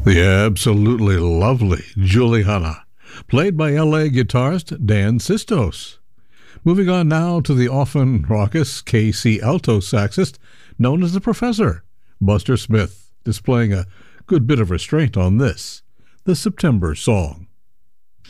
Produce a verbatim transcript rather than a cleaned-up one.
The absolutely lovely Juliana, played by L A guitarist Dan Sistos. Moving on now to the often raucous K C alto saxist known as the Professor, Buster Smith, displaying a good bit of restraint on this, the September Song.